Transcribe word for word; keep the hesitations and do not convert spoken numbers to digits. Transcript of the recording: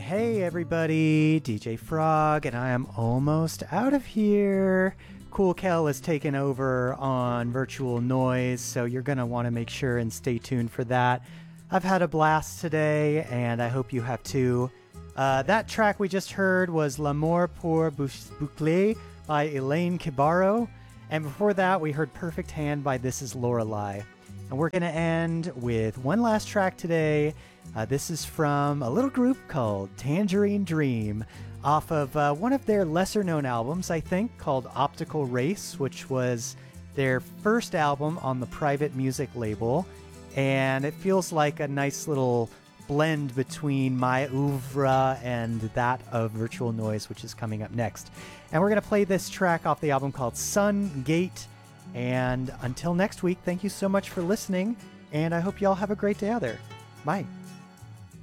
Hey everybody, D J Frog, and I am almost out of here. Cool Kel has taken over on Virtual Noise, so you're going to want to make sure and stay tuned for that. I've had a blast today, and I hope you have too. Uh, that track we just heard was L'amour pour boucler by Elaine Kibaro, and before that we heard Perfect Hand by This Is Lorelei. And we're going to end with one last track today. Uh, this is from a little group called Tangerine Dream, off of uh, one of their lesser-known albums, I think, called Optical Race, which was their first album on the Private Music label. And it feels like a nice little blend between my oeuvre and that of Virtual Noise, which is coming up next. And we're going to play this track off the album called Sun Gate. And until next week, thank you so much for listening, and I hope you all have a great day out there. Bye.